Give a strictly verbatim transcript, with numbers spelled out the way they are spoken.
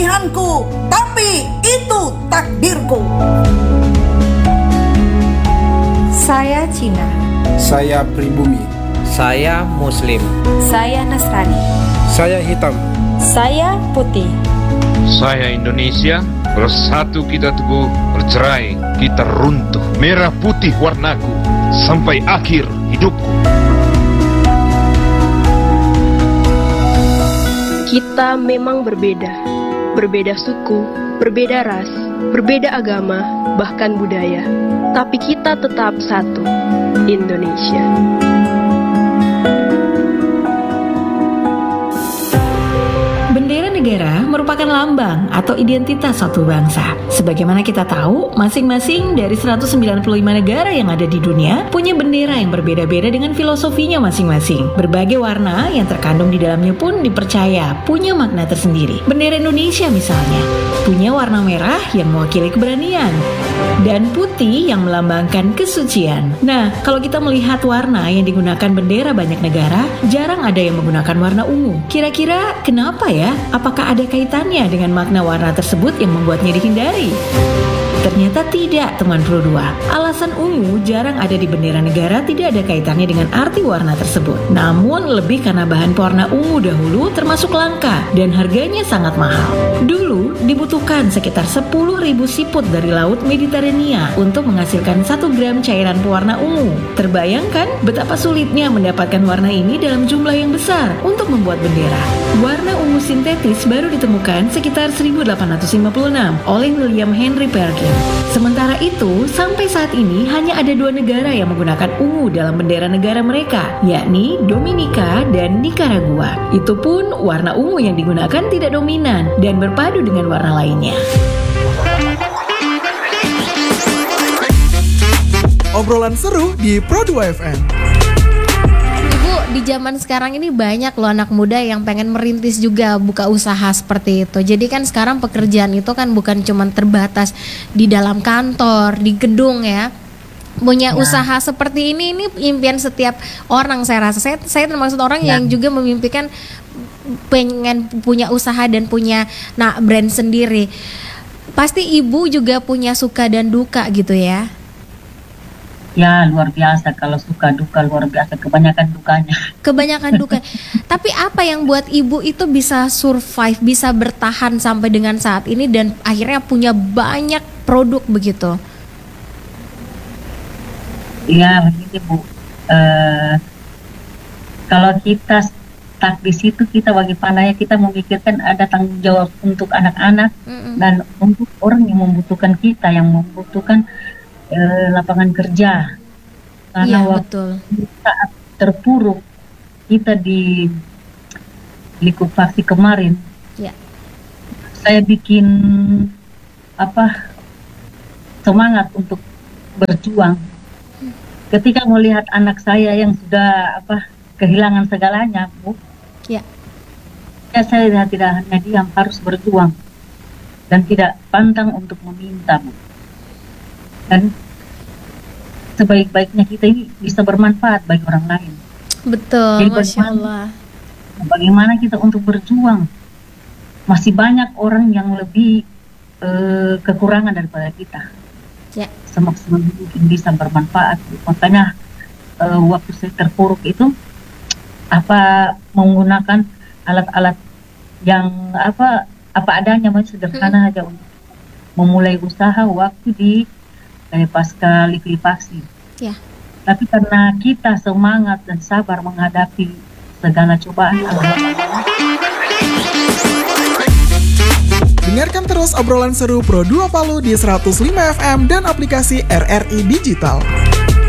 pilihanku, tapi itu takdirku. Saya Cina. Saya pribumi. Saya Muslim. Saya Nasrani. Saya hitam. Saya putih. Saya Indonesia. Bersatu kita teguh, bercerai kita runtuh. Merah putih warnaku sampai akhir hidupku. Kita memang berbeda, berbeda suku, berbeda ras, berbeda agama, bahkan budaya. Tapi kita tetap satu, Indonesia. Bendera negara merupakan lambang atau identitas suatu bangsa. Sebagaimana kita tahu, masing-masing dari seratus sembilan puluh lima negara yang ada di dunia punya bendera yang berbeda-beda dengan filosofinya masing-masing. Berbagai warna yang terkandung di dalamnya pun dipercaya punya makna tersendiri. Bendera Indonesia misalnya, punya warna merah yang mewakili keberanian dan putih yang melambangkan kesucian. Nah, kalau kita melihat warna yang digunakan bendera banyak negara, jarang ada yang menggunakan warna ungu. Kira-kira kenapa ya? Apakah ada kaitannya dengan makna warna tersebut yang membuatnya dihindari? Ternyata tidak, teman Pro dua. Alasan ungu jarang ada di bendera negara tidak ada kaitannya dengan arti warna tersebut. Namun lebih karena bahan pewarna ungu dahulu termasuk langka dan harganya sangat mahal. Dulu dibutuhkan sekitar sepuluh ribu siput dari laut Mediterania untuk menghasilkan satu gram cairan pewarna ungu. Terbayangkan betapa sulitnya mendapatkan warna ini dalam jumlah yang besar untuk membuat bendera. Warna ungu sintetis baru ditemukan sekitar seribu delapan ratus lima puluh enam oleh William Henry Perkin. Sementara itu, sampai saat ini hanya ada dua negara yang menggunakan ungu dalam bendera negara mereka, yakni Dominika dan Nicaragua. Itu pun warna ungu yang digunakan tidak dominan dan berpadu dengan warna lainnya. Obrolan seru di Pro dua F M. Di zaman sekarang ini banyak loh anak muda yang pengen merintis juga buka usaha seperti itu. Jadi kan sekarang pekerjaan itu kan bukan cuma terbatas di dalam kantor, di gedung ya. Punya ya. Usaha seperti ini ini impian setiap orang saya rasa. Saya saya termasuk orang ya. yang juga memimpikan pengen punya usaha dan punya nah brand sendiri. Pasti ibu juga punya suka dan duka gitu ya. Ya luar biasa, kalau suka duka luar biasa, kebanyakan dukanya. Kebanyakan duka. Tapi apa yang buat ibu itu bisa survive, bisa bertahan sampai dengan saat ini dan akhirnya punya banyak produk begitu? Iya begitu Bu. Uh, kalau kita stuck di situ, kita bagaimana ya, kita memikirkan ada tanggung jawab untuk anak-anak mm-mm. dan untuk orang yang membutuhkan kita, yang membutuhkan Eh, lapangan kerja. Karena ya, waktu betul. saat terpuruk kita di likuifaksi kemarin, ya. Saya bikin apa semangat untuk berjuang. Ketika melihat anak saya yang sudah apa kehilangan segalanya, Bu, ya, ya saya tidak hanya diam, harus berjuang dan tidak pantang untuk meminta, Bu. Dan sebaik-baiknya kita ini bisa bermanfaat bagi orang lain. Betul, jadi Masya Allah. Bagaimana kita untuk berjuang? Masih banyak orang yang lebih uh, kekurangan daripada kita. Ya. Semaksimal mungkin bisa bermanfaat. Makanya uh, waktu saya terpuruk itu apa menggunakan alat-alat yang apa apa adanya, masih sederhana hmm. aja untuk memulai usaha waktu di eh, pasca likuifaksi. Ya. Tapi karena kita semangat dan sabar menghadapi segala cobaan. Dengarkan terus obrolan seru Pro dua Palu di seratus lima F M dan aplikasi R R I Digital.